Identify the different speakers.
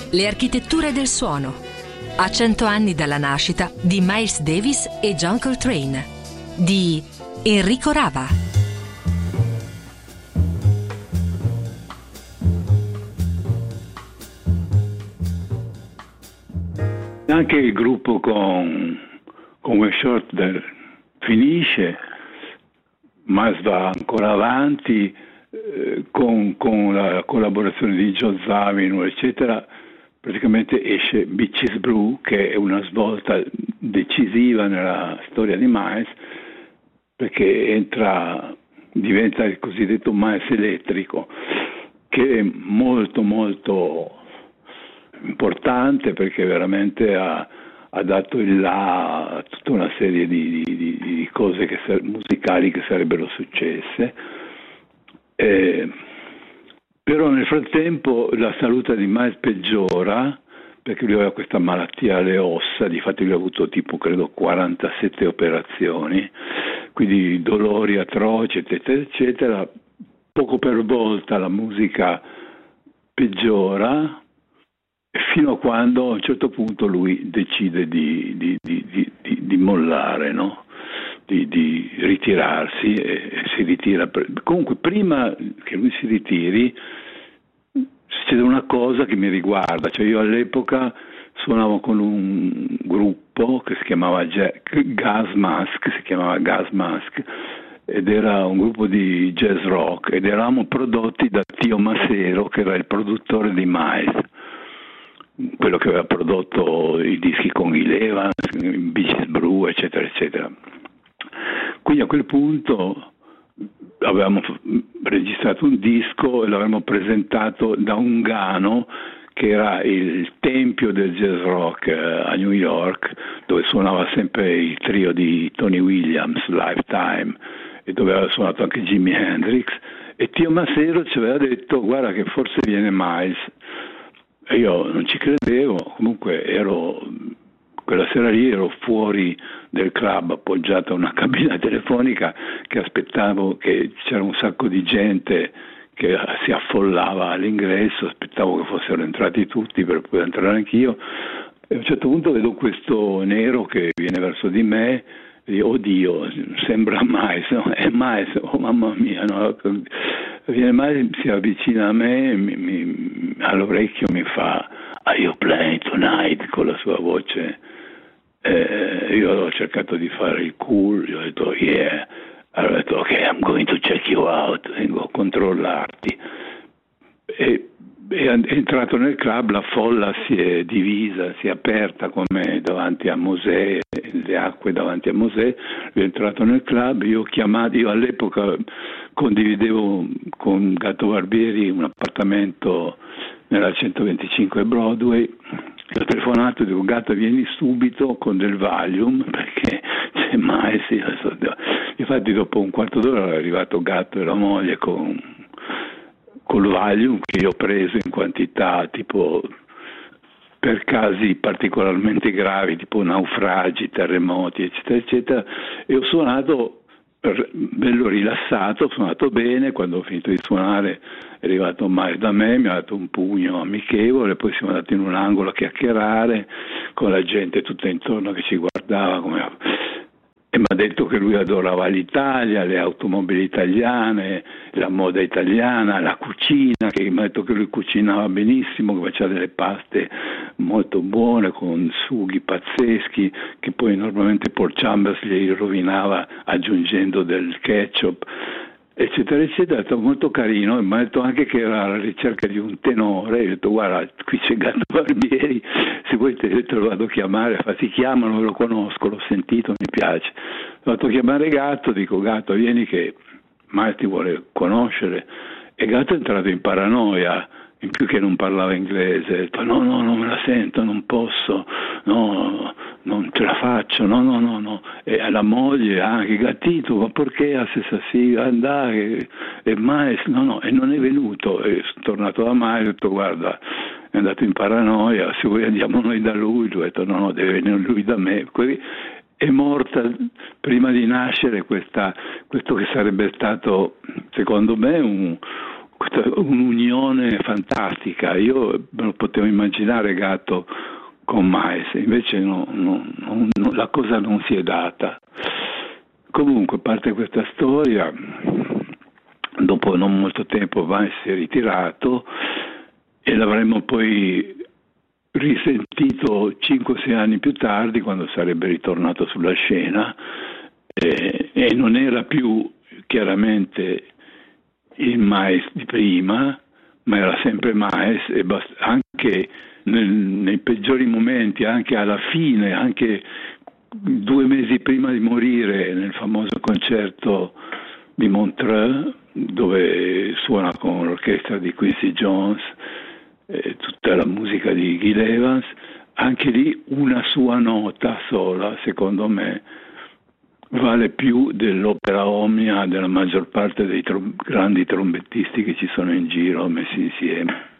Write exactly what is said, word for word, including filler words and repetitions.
Speaker 1: Le architetture del suono. A cento anni dalla nascita di Miles Davis e John Coltrane. Di Enrico Rava.
Speaker 2: Anche il gruppo con, con Wayne Shorter finisce, Miles va ancora avanti eh, con, con la collaborazione di Joe Zawinul, eccetera. Praticamente esce Bitches Brew, che è una svolta decisiva nella storia di Miles, perché entra, diventa il cosiddetto Miles elettrico, che è molto molto importante, perché veramente ha, ha dato il là a tutta una serie di, di, di cose che, musicali che sarebbero successe. Eh, però nel frattempo la salute di Miles peggiora, perché lui aveva questa malattia alle ossa, difatti lui ha avuto tipo credo quarantasette operazioni, quindi dolori atroci eccetera eccetera. Poco per volta la musica peggiora, fino a quando a un certo punto lui decide di, di, di, di, di, di mollare, no? Di, di ritirarsi, e, e si ritira. Comunque prima che lui si ritiri succede una cosa che mi riguarda, cioè io all'epoca suonavo con un gruppo che si chiamava Gas Mask, si chiamava Gas Mask, ed era un gruppo di jazz rock, ed eravamo prodotti da Tio Masero, che era il produttore di Miles, quello che aveva prodotto i dischi con Gil Evans, Bitches Brew, eccetera eccetera. Quindi a quel punto avevamo registrato un disco e l'avevamo presentato da Ungano, che era il tempio del jazz rock a New York, dove suonava sempre il trio di Tony Williams, Lifetime, e dove aveva suonato anche Jimi Hendrix, e Tio Masero ci aveva detto: guarda che forse viene Miles. E io non ci credevo, comunque ero, quella sera lì ero fuori del club appoggiato a una cabina telefonica che aspettavo, che c'era un sacco di gente che si affollava all'ingresso, aspettavo che fossero entrati tutti per poter entrare anch'io, e a un certo punto vedo questo nero che viene verso di me e dico: oddio, sembra Miles, no? È Miles, oh mamma mia, no? Viene Miles, si avvicina a me, mi, mi, all'orecchio mi fa: are you playing tonight? Con la sua voce. Eh, io ho cercato di fare il cool, gli ho detto yeah, allora ho detto ok, I'm going to check you out, vengo a controllarti. E è entrato nel club, la folla si è divisa, si è aperta come davanti a Mosè, le acque davanti a Mosè. Lui è entrato nel club, io ho chiamato, io all'epoca condividevo con Gatto Barbieri un appartamento nella centoventicinque Broadway. Ho telefonato e dico: Gatto, vieni subito con del Valium, perché c'è mai sì, infatti dopo un quarto d'ora è arrivato Gatto e la moglie con col Valium, che io ho preso in quantità tipo per casi particolarmente gravi, tipo naufragi, terremoti, eccetera eccetera, e ho suonato bello rilassato, ho suonato bene. Quando ho finito di suonare è arrivato Miles da me, mi ha dato un pugno amichevole, poi siamo andati in un angolo a chiacchierare con la gente tutta intorno che ci guardava come... e mi ha detto che lui adorava l'Italia, le automobili italiane, la moda italiana, la cucina, che mi ha detto che lui cucinava benissimo, che faceva delle paste molto buone con sughi pazzeschi, che poi normalmente Paul Chambers gli rovinava aggiungendo del ketchup, eccetera eccetera. È stato molto carino, e mi ha detto anche che era alla ricerca di un tenore. Io ho detto: guarda, qui c'è Gatto Barbieri, se vuoi te, te lo vado a chiamare. Fa: ti chiamano, lo conosco, l'ho sentito, mi piace. Ho fatto chiamare Gatto, dico: Gatto, vieni che Miles ti vuole conoscere. E Gatto è entrato in paranoia, in più che non parlava inglese. Ha detto: no, no, non me la sento, non posso, no, non ce la faccio, no, no, no, no. E alla moglie anche: Gattito, ma perché a sì, andare? E Miles, no, no, e non è venuto. E sono tornato da Miles, ho detto: guarda, è andato in paranoia, se vuoi andiamo noi da lui. Lui ha detto: no, no, deve venire lui da me. Quindi è morta prima di nascere questa, questo che sarebbe stato, secondo me, un questa un'unione fantastica. Io me lo potevo immaginare Gatto con Miles, invece no, no, no, no, la cosa non si è data. Comunque, a parte questa storia, dopo non molto tempo Miles si è ritirato e l'avremmo poi risentito cinque sei anni più tardi, quando sarebbe ritornato sulla scena, eh, e non era più chiaramente il Miles di prima, ma era sempre Miles, e bast- anche nel, nei peggiori momenti, anche alla fine, anche due mesi prima di morire, nel famoso concerto di Montreux, dove suona con l'orchestra di Quincy Jones, eh, tutta la musica di Gil Evans, anche lì una sua nota sola, secondo me, vale più dell'opera omnia della maggior parte dei trom- grandi trombettisti che ci sono in giro messi insieme.